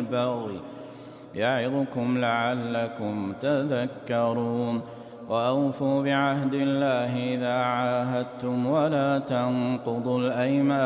البغي يعظكم لعلكم تذكرون وأوفوا بعهد الله إذا عاهدتم ولا تنقضوا الأيمان